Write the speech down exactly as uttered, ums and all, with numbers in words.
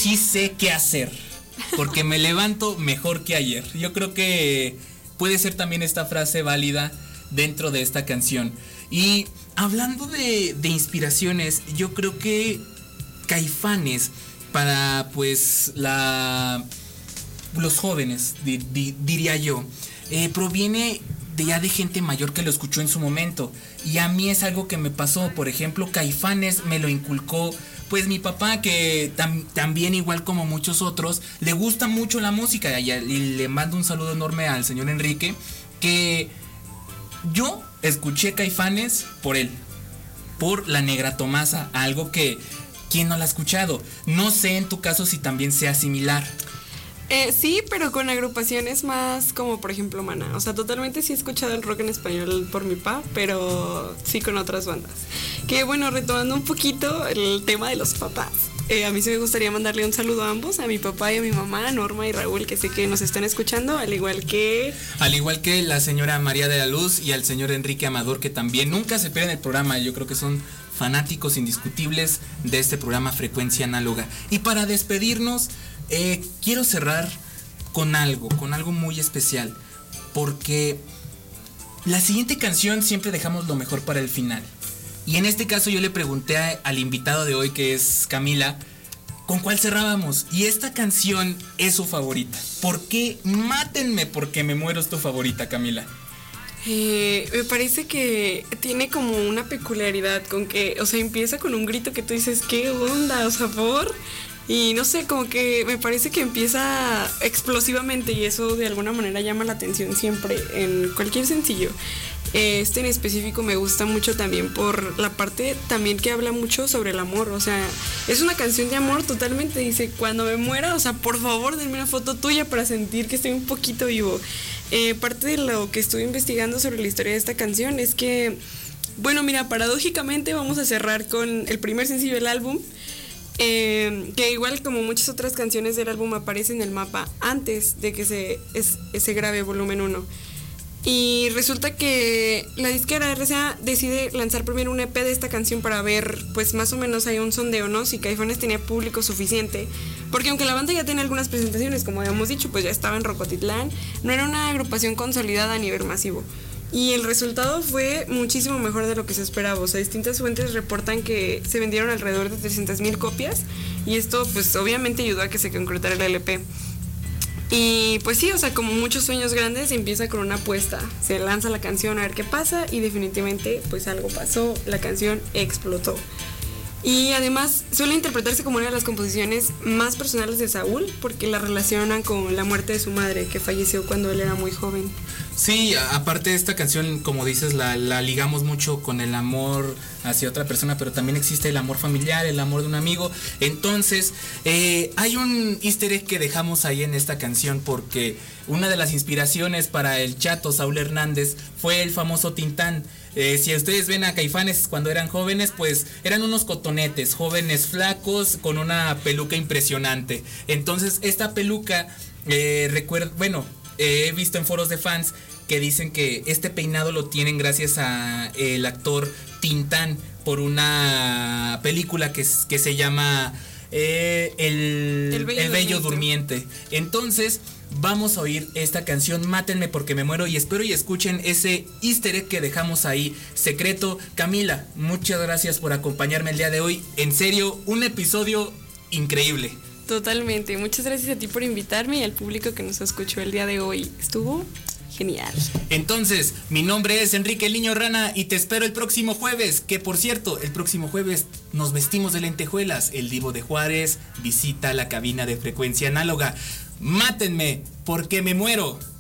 sí sé qué hacer, porque me levanto mejor que ayer. Yo creo que puede ser también esta frase válida dentro de esta canción. Y hablando de, de inspiraciones, yo creo que Caifanes, para pues la los jóvenes, di, di, diría yo, eh, proviene de ya de gente mayor que lo escuchó en su momento. Y a mí es algo que me pasó. Por ejemplo, Caifanes me lo inculcó pues mi papá, que tam, también igual como muchos otros le gusta mucho la música. Y, y le mando un saludo enorme al señor Enrique, que yo escuché Caifanes por él, por La Negra Tomasa, algo que ¿quién no la ha escuchado? No sé en tu caso si también sea similar. Eh, sí, pero con agrupaciones más como por ejemplo Maná. O sea, totalmente sí he escuchado el rock en español por mi papá, pero sí con otras bandas. Que bueno, retomando un poquito el tema de los papás. Eh, a mí sí me gustaría mandarle un saludo a ambos, a mi papá y a mi mamá, Norma y Raúl, que sé que nos están escuchando, al igual que... Al igual que la señora María de la Luz y al señor Enrique Amador, que también nunca se pierden el programa. Yo creo que son fanáticos indiscutibles de este programa Frecuencia Análoga. Y para despedirnos, eh, quiero cerrar con algo, con algo muy especial, porque la siguiente canción siempre dejamos lo mejor para el final. Y en este caso yo le pregunté a, al invitado de hoy, que es Camila, ¿con cuál cerrábamos? Y esta canción es su favorita. ¿Por qué? Mátenme porque me muero es tu favorita, Camila. Eh, me parece que tiene como una peculiaridad con que, o sea, empieza con un grito que tú dices, ¿qué onda? O sea, por... Y no sé, como que me parece que empieza explosivamente y eso de alguna manera llama la atención siempre en cualquier sencillo. Este en específico me gusta mucho también por la parte también que habla mucho sobre el amor. O sea, es una canción de amor totalmente. Dice, cuando me muera, o sea, por favor denme una foto tuya para sentir que estoy un poquito vivo. Eh, parte de lo que estuve investigando sobre la historia de esta canción es que, bueno, mira, paradójicamente vamos a cerrar con el primer sencillo del álbum. Eh, que igual como muchas otras canciones del álbum aparece en el mapa antes de que se, es, se grabe volumen uno. Y resulta que la disquera R C A decide lanzar primero un E P de esta canción para ver, pues más o menos hay un sondeo, ¿no? Si Caifanes tenía público suficiente. Porque aunque la banda ya tenía algunas presentaciones, como habíamos dicho, pues ya estaba en Rocotitlán, no era una agrupación consolidada a nivel masivo. Y el resultado fue muchísimo mejor de lo que se esperaba. O sea, distintas fuentes reportan que se vendieron alrededor de trescientas mil copias. Y esto, pues, obviamente ayudó a que se concretara el L P. Y pues sí, o sea, como muchos sueños grandes, empieza con una apuesta. Se lanza la canción a ver qué pasa y definitivamente, pues, algo pasó. La canción explotó. Y además suele interpretarse como una de las composiciones más personales de Saúl, porque la relacionan con la muerte de su madre, que falleció cuando él era muy joven. Sí, aparte de esta canción, como dices, la, la ligamos mucho con el amor hacia otra persona, pero también existe el amor familiar, el amor de un amigo. Entonces, eh, hay un easter egg que dejamos ahí en esta canción, porque una de las inspiraciones para el Chato, Saúl Hernández, fue el famoso Tintán. Eh, si ustedes ven a Caifanes cuando eran jóvenes, pues eran unos cotonetes, jóvenes flacos con una peluca impresionante. Entonces esta peluca, eh, recuerdo, bueno, eh, he visto en foros de fans que dicen que este peinado lo tienen gracias a el actor Tintán por una película que, que se llama eh, El, el Bello, el Bello Durmiente. Durmiente. Entonces vamos a oír esta canción, Mátenme porque me muero, y espero y escuchen ese easter egg que dejamos ahí, secreto. Camila, muchas gracias por acompañarme el día de hoy. En serio, un episodio increíble. Totalmente, muchas gracias a ti por invitarme y al público que nos escuchó el día de hoy. Estuvo genial. Entonces, mi nombre es Enrique el Niño Rana y te espero el próximo jueves, que por cierto, el próximo jueves nos vestimos de lentejuelas. El Divo de Juárez visita la cabina de Frecuencia Análoga. Mátenme porque me muero.